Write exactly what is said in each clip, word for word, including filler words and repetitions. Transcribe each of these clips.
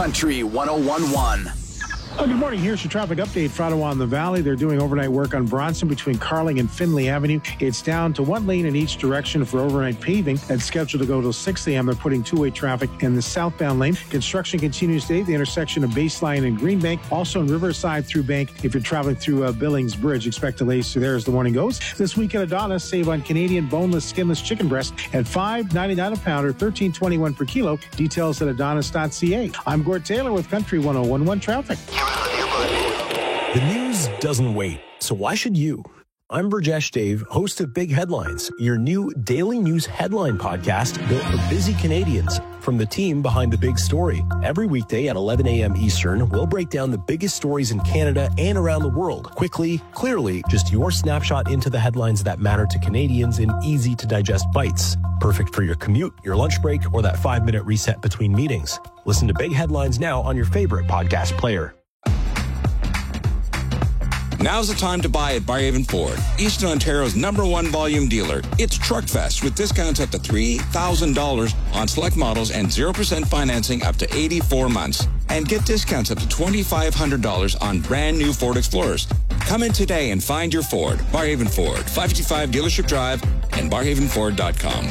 Country one oh one point one. Oh, good morning. Here's your traffic update for Ottawa and the Valley. They're doing overnight work on Bronson between Carling and Finley Avenue. It's down to one lane in each direction for overnight paving. That's scheduled to go till six a.m. They're putting two-way traffic in the southbound lane. Construction continues today at the intersection of Baseline and Greenbank. Also in Riverside through Bank. If you're traveling through uh, Billings Bridge, expect delays through there as the morning goes. This week at Adonis, save on Canadian boneless, skinless chicken breast at five ninety-nine a pound or thirteen twenty-one per kilo. Details at adonis dot c a. I'm Gord Taylor with Country one oh one point one traffic. The news doesn't wait, so why should you? I'm Burjesh Dave, host of Big Headlines, your new daily news headline podcast built for busy Canadians. From the team behind the big story. Every weekday at eleven a.m. Eastern, we'll break down the biggest stories in Canada and around the world. Quickly, clearly, just your snapshot into the headlines that matter to Canadians in easy-to-digest bites. Perfect for your commute, your lunch break, or that five-minute reset between meetings. Listen to Big Headlines now on your favorite podcast player. Now's the time to buy at Barrhaven Ford, Eastern Ontario's number one volume dealer. It's Truckfest with discounts up to three thousand dollars on select models and zero percent financing up to eighty-four months. And get discounts up to twenty-five hundred dollars on brand new Ford Explorers. Come in today and find your Ford. Barrhaven Ford, five fifty-five Dealership Drive and barrhaven ford dot com.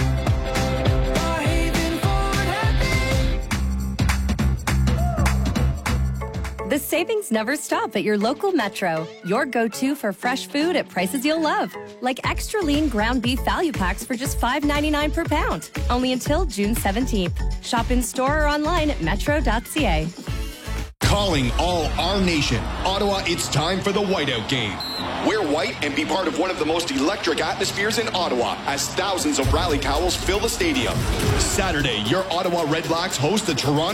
The savings never stop at your local Metro. Your go-to for fresh food at prices you'll love. Like extra lean ground beef value packs for just five ninety-nine per pound. Only until June seventeenth. Shop in store or online at metro dot c a. Calling all our nation. Ottawa, it's time for the Whiteout Game. Wear white and be part of one of the most electric atmospheres in Ottawa as thousands of rally towels fill the stadium. Saturday, your Ottawa Red Blacks host the Toronto